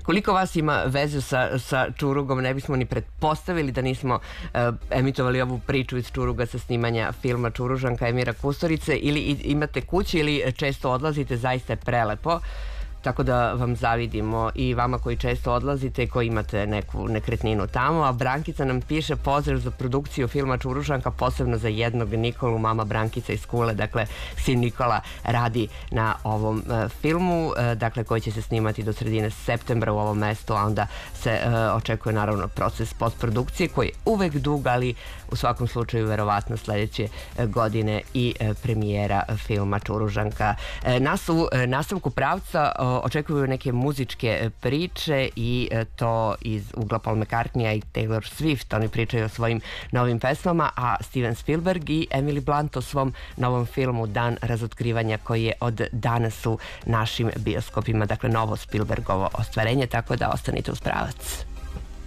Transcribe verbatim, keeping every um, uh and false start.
Koliko vas ima veze sa, sa Čurugom, ne bismo ni pretpostavili da nismo uh, emitovali ovu priču iz Čuruga sa snimanja filma Čuružanka Emira Kusturice, ili imate kući ili često odlazite, zaista je prelepo. Tako da vam zavidimo i vama koji često odlazite i koji imate neku nekretninu tamo. A Brankica nam piše pozdrav za produkciju filma Čuružanka, posebno za jednog Nikolu, mama Brankica iz Kule. Dakle, sin Nikola radi na ovom uh, filmu, uh, dakle, koji će se snimati do sredine septembra u ovom mestu, a onda se uh, očekuje naravno proces postprodukcije koji je uvek dug, ali u svakom slučaju verovatno sledeće uh, godine i uh, premijera filma Čuružanka. Uh, nas u uh, nastavku pravca uh, očekuju neke muzičke priče i to iz ugla Paul McCartneya i Taylor Swift. Oni pričaju o svojim novim pesmama, a Steven Spielberg i Emily Blunt o svom novom filmu Dan razotkrivanja, koji je od danas u našim bioskopima. Dakle, novo Spielbergovo ostvarenje, tako da ostanite uz pravac.